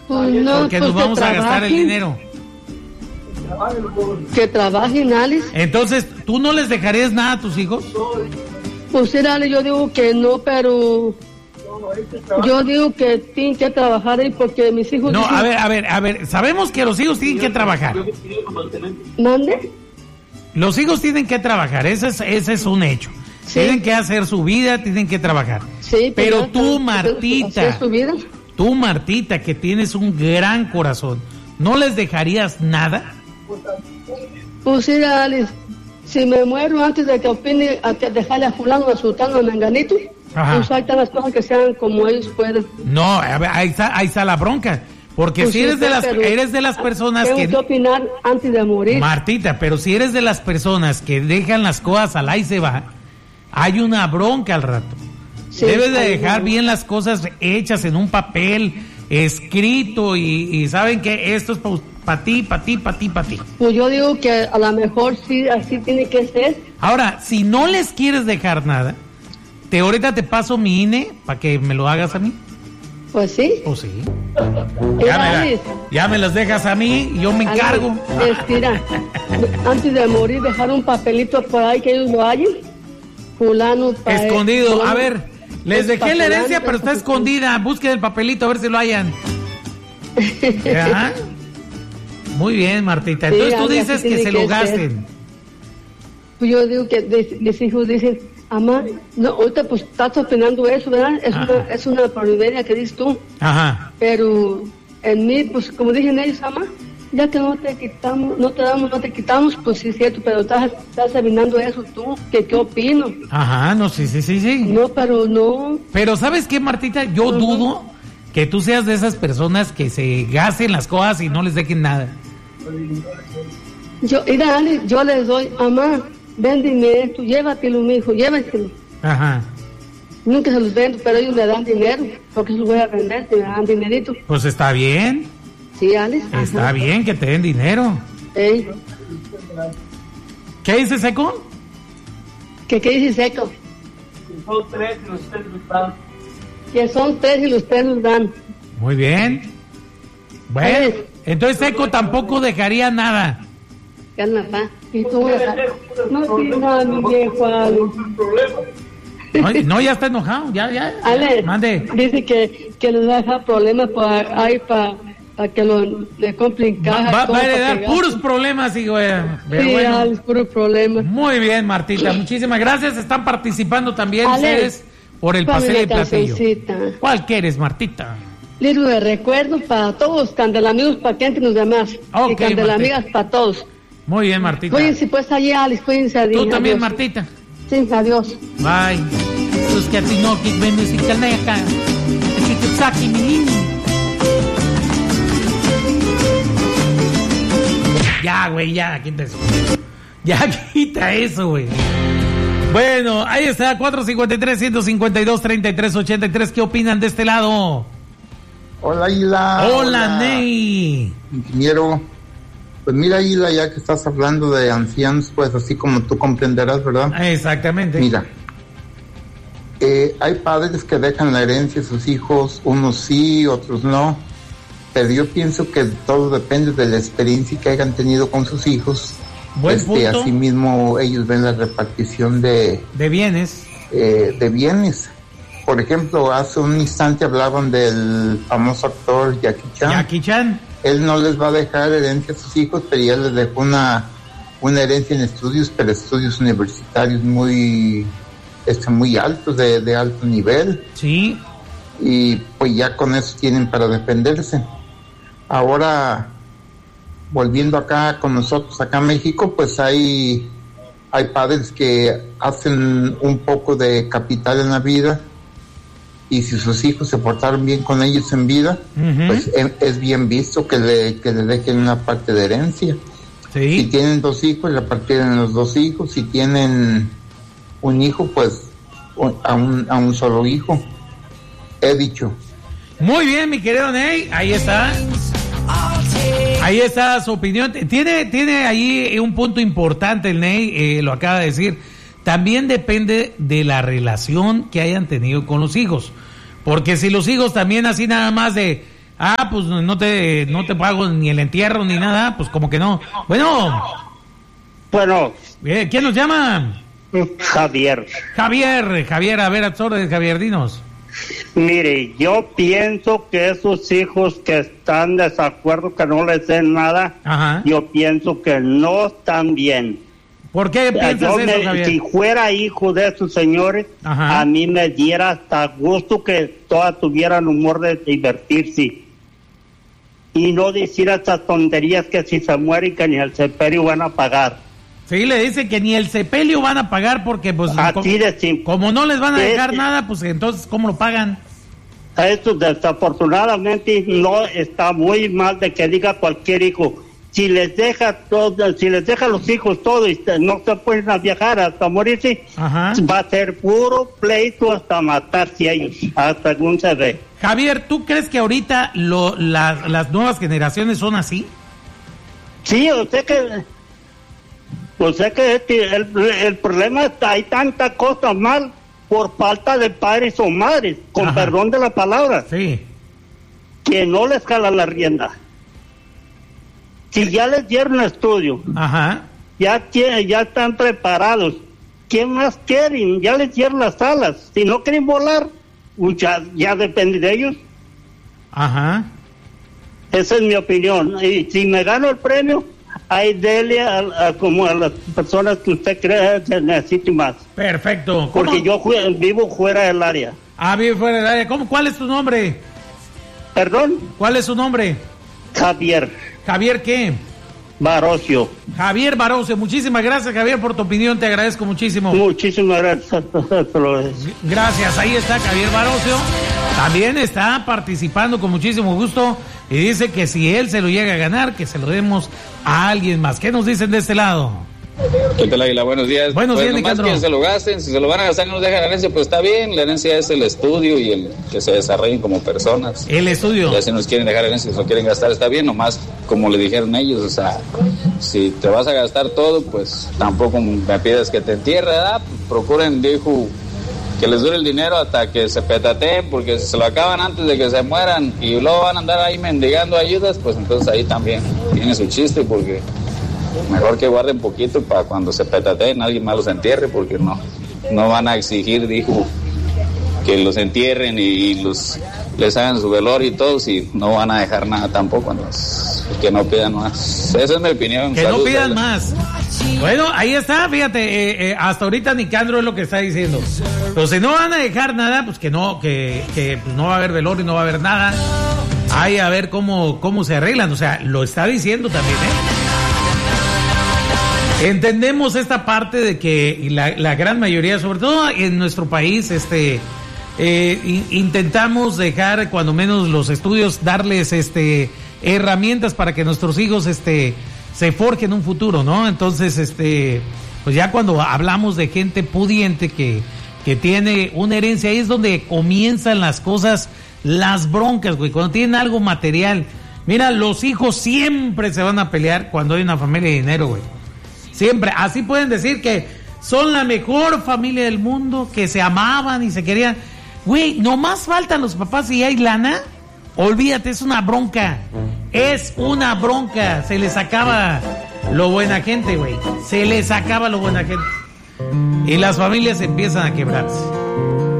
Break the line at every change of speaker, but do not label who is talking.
Pues no,
porque
pues
nos vamos a gastar el dinero.
Que trabajen, Alex.
Entonces, ¿tú no les dejarías nada a tus hijos?
Pues sí, Alex, yo digo que no, pero yo digo que tienen que trabajar ahí porque mis hijos...
No,
dicen...
a ver, sabemos que los hijos tienen que trabajar.
¿Mande?
Los hijos tienen que trabajar, ese es un hecho.
Sí.
Tienen que hacer su vida, tienen que trabajar.
Sí,
pero
ya
tú,
están
Martita,
hacer su vida.
tú, Martita, que tienes un gran corazón, ¿no les dejarías nada?
Pues sí, Alex, si me muero antes de que opine, a que dejarle a fulano, a sultano, a menganito,
Ajá.
pues ahí están las cosas que sean como ellos puedan.
No, a ver, ahí está la bronca. Porque
Pues
si
sí,
eres de las personas
tengo
que...
que opinar antes de morir.
Martita, pero si eres de las personas que dejan las cosas al ahí se va, hay una bronca al rato.
Sí,
Debes de
hay
dejar
una-
bien las cosas hechas en un papel, escrito, y saben que esto es para ti.
Pues yo digo que a lo mejor sí, así tiene que ser.
Ahora, si no les quieres dejar nada, ahorita te paso mi INE para que me lo hagas a mí.
Pues sí.
¿O sí?
Alex,
Ya me las dejas a mí y yo me
Alex,
encargo.
Mira, antes de morir dejar un papelito por ahí que ellos lo hallen. Fulano.
Escondido.
fulano,
A ver, les
es
dejé
pa'
la herencia,
fulano,
pero está
es pa'
escondida. Busquen el papelito a ver si lo hayan. ¿Ya? Muy bien, Martita.
Sí,
Entonces tú
algo
dices
así
que
tiene
se
que
lo
ser.
gasten.
Pues yo digo que mis hijos dicen, mamá, no, ahorita pues estás opinando eso, ¿verdad? Es una providencia que dices tú.
Ajá.
Pero en mí, pues como dicen ellos, mamá, ya que no te quitamos, no te damos, no te quitamos, pues sí es cierto, pero estás adivinando eso tú, que qué opino.
Ajá, no, sí.
No, pero no.
Pero ¿sabes qué, Martita? Yo dudo que tú seas de esas personas que se gasten las cosas y no les dejen nada.
Mira, Alex, yo les doy, mamá, véndeme esto, llévatelo, mijo, llévatelo.
Ajá.
Nunca se los vendo, pero ellos me dan dinero, porque se los voy a vender, me dan dinerito.
Pues está bien.
Sí, Alex.
Está
Ajá.
bien que te den dinero.
Ey,
¿Qué dice Seco?
¿qué dice Seco?
Son 3 y los 3 nos dan.
Que son 3 y los 3 nos dan.
Muy bien. Bueno,
Alex.
entonces Seco tampoco dejaría nada.
Calma, pa. Y tú vas a... No, sí, no, mi viejo, Alex.
No, ya está enojado, ya.
Alex,
Mande.
dice que les va a dejar problemas para que le compren caja.
Va
todo
a
para
heredar
que
puros
gasten.
problemas, y güey. Pero
Sí,
bueno.
Alex, puros problemas.
Muy bien, Martita, muchísimas gracias. Están participando también
Alex,
ustedes por el
ponme
pastel
una
de platillo.
cancioncita.
¿Cuál quieres, Martita?
Libro de recuerdos para todos, candelamigos para que entren los demás.
Ok,
y candelamigas para todos.
Muy bien, Martita.
Cuídense pues allí, Alex, cuídense adiós.
Tú también,
adiós.
Martita.
Sí, adiós.
Bye. Los que a ti no, que ven sin caneca. Que te saque mi niño. Ya, güey, ya, quita eso. Ya quita eso, güey. Bueno, ahí está, 453-152-3383. ¿Qué opinan de este lado?
Hola, Hila.
Hola, Ney.
Ingeniero. Pues mira, Hila, ya que estás hablando de ancianos, pues así como tú comprenderás, ¿verdad?
Exactamente.
Mira, hay padres que dejan la herencia a sus hijos, unos sí, otros no, pero yo pienso que todo depende de la experiencia que hayan tenido con sus hijos.
Buen punto.
Asimismo, ellos ven la repartición de
bienes.
De bienes. Por ejemplo, hace un instante hablaban del famoso actor Jackie Chan.
Jackie Chan.
Él no les va a dejar herencia a sus hijos, pero ya les dejó una herencia en estudios, pero estudios universitarios muy altos, de alto nivel.
Sí.
Y pues ya con eso tienen para defenderse. Ahora, volviendo acá con nosotros, acá en México, pues hay padres que hacen un poco de capital en la vida, y si sus hijos se portaron bien con ellos en vida, pues es bien visto que le dejen una parte de herencia.
Sí.
Si tienen 2 hijos, repartieron los 2 hijos. Si tienen un hijo, pues a un solo hijo. He dicho.
Muy bien, mi querido Ney, ahí está. Ahí está su opinión. Tiene ahí un punto importante el Ney, lo acaba de decir. También depende de la relación que hayan tenido con los hijos. Porque si los hijos también así nada más de, Ah, pues no te pago ni el entierro ni nada, pues como que no. Bueno, ¿quién nos llama?
Javier,
a ver, a tus órdenes, Javier, dinos.
mire, yo pienso que esos hijos que están de desacuerdo, que no les den nada,
Ajá.
yo pienso que no están bien.
¿Por qué piensas eso, Javier?
Si fuera hijo de esos señores,
Ajá.
a mí me diera hasta gusto que todas tuvieran humor de divertirse. Y no decir esas tonterías que si se mueren que ni el sepelio van a pagar.
Sí, le dice que ni el sepelio van a pagar porque pues
Así de simple.
como no les van a dejar nada, pues entonces ¿cómo lo pagan?
Eso desafortunadamente no está muy mal de que diga cualquier hijo. Si les deja a los hijos todo y no se pueden a viajar hasta morirse,
Ajá.
va a ser puro pleito hasta matarse a ellos, hasta según se ve.
Javier, ¿tú crees que ahorita las nuevas generaciones son así?
Sí, o sea que el problema está, hay tanta cosa mal por falta de padres o madres, con
Ajá.
perdón de la palabra,
Sí.
que no les jala la rienda. Si ya les dieron estudio,
Ajá.
ya están preparados, ¿qué más quieren? Ya les dieron las alas. Si no quieren volar, pues ya depende de ellos.
Ajá.
Esa es mi opinión. Y si me gano el premio, ahí dele como a las personas que usted cree que necesite más.
Perfecto.
Porque yo vivo fuera del área.
Ah, vive fuera del área. ¿Cuál es tu nombre?
¿Perdón?
¿Cuál es su nombre?
Javier
¿Javier qué?
Barocio.
Javier Barocio. Muchísimas gracias, Javier, por tu opinión. Te agradezco muchísimo.
Muchísimas gracias.
Gracias. Ahí está Javier Barocio. También está participando con muchísimo gusto y dice que si él se lo llega a ganar, que se lo demos a alguien más. ¿Qué nos dicen de este lado?
¿Qué tal, Águila? Buenos días.
Buenos días,
nomás
Nicandro.
que se lo gasten, si se lo van a gastar y no nos dejan la herencia, pues está bien, la herencia es el estudio y el que se desarrollen como personas.
El estudio.
Ya si nos quieren dejar herencia, si lo quieren gastar, está bien, nomás como le dijeron ellos, o sea, si te vas a gastar todo, pues tampoco me pidas que te entierre, ¿verdad? Procuren, dijo, que les dure el dinero hasta que se petateen, porque si se lo acaban antes de que se mueran y luego van a andar ahí mendigando ayudas, pues entonces ahí también tiene su chiste, porque mejor que guarden poquito para cuando se petateen alguien más los entierre, porque no van a exigir, dijo, que los entierren y les hagan su velorio y todo, si no van a dejar nada tampoco, entonces, que no pidan más. Esa es mi opinión.
Que
Salud,
no pidan
Águila.
más. Bueno, ahí está, fíjate, hasta ahorita Nicandro es lo que está diciendo. Pero si no van a dejar nada, pues que pues no va a haber velorio, no va a haber nada. Ahí a ver cómo se arreglan, o sea, lo está diciendo también, Entendemos esta parte de que la gran mayoría, sobre todo en nuestro país, intentamos dejar cuando menos los estudios, darles herramientas para que nuestros hijos se forjen un futuro, ¿no? Entonces, pues ya cuando hablamos de gente pudiente que tiene una herencia, ahí es donde comienzan las cosas, las broncas, güey, cuando tienen algo material. Mira, los hijos siempre se van a pelear cuando hay una familia de dinero, güey. Siempre, así pueden decir que son la mejor familia del mundo, que se amaban y se querían. Güey, nomás faltan los papás y hay lana. Olvídate, es una bronca. Es una bronca. Se les acaba lo buena gente, güey. Se les acaba lo buena gente. Y las familias empiezan a quebrarse.